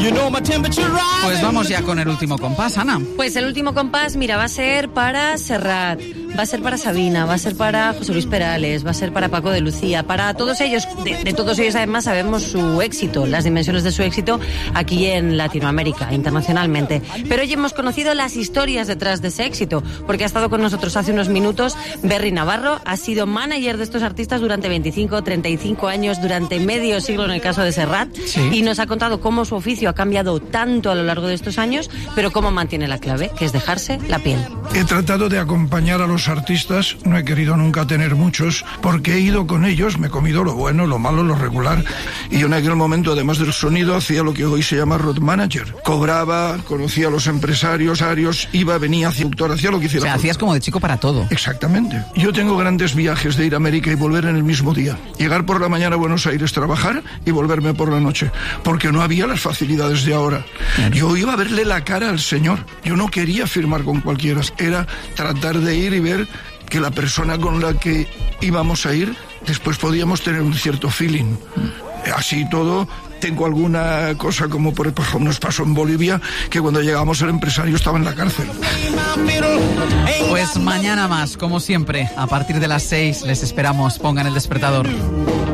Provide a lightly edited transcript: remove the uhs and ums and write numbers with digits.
Pues vamos ya con el último compás, Ana. Pues el último compás, mira, va a ser para Serrat, va a ser para Sabina, va a ser para José Luis Perales, va a ser para Paco de Lucía, para todos ellos. De todos ellos además sabemos su éxito, las dimensiones de su éxito aquí en Latinoamérica, internacionalmente. Pero hoy hemos conocido las historias detrás de ese éxito, porque ha estado con nosotros hace unos minutos Berry Navarro, ha sido manager de estos artistas durante 25, 35 años, durante medio siglo en el caso de Serrat, sí. Y nos ha contado cómo su oficio ha cambiado tanto a lo largo de estos años, pero cómo mantiene la clave, que es dejarse la piel. He tratado de acompañar a los artistas, no he querido nunca tener muchos, porque he ido con ellos, me he comido lo bueno, lo malo, lo regular, y yo en aquel momento, además del sonido, hacía lo que hoy se llama road manager. Cobraba, conocía a los empresarios, iba, venía, hacía lo que hiciera. O sea, hacías como de chico para todo. Exactamente. Yo tengo grandes viajes de ir a América y volver en el mismo día. Llegar por la mañana a Buenos Aires, trabajar y volverme por la noche, porque no había las facilidades de ahora. Claro. Yo iba a verle la cara al señor. Yo no quería firmar con cualquiera. Era tratar de ir y ver que la persona con la que íbamos a ir, después podíamos tener un cierto feeling. Así todo, tengo alguna cosa como por ejemplo nos pasó en Bolivia, que cuando llegamos el empresario estaba en la cárcel. Pues mañana más, como siempre, a partir de las 6 les esperamos. Pongan el despertador.